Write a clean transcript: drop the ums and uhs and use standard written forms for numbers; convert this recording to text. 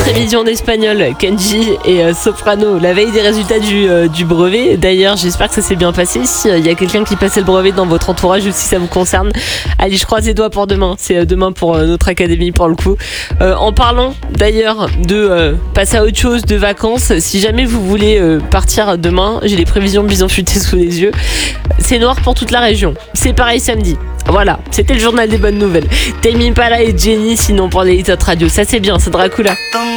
prévision d'espagnol, Kenji et soprano, la veille des résultats du brevet. D'ailleurs, j'espère que ça s'est bien passé. S'il y a quelqu'un qui passait le brevet dans votre entourage ou si ça vous concerne, allez, je croise les doigts pour demain. C'est demain pour notre académie pour le coup. En parlant d'ailleurs de passer à autre chose, de vacances, si jamais vous voulez partir demain, j'ai les prévisions Bison Futé sous les yeux. C'est noir pour toute la région. C'est pareil samedi. Voilà, c'était le journal des bonnes nouvelles. Tame Impala et Jenny, sinon pour les Hot Radio. Ça c'est bien, c'est Dracula.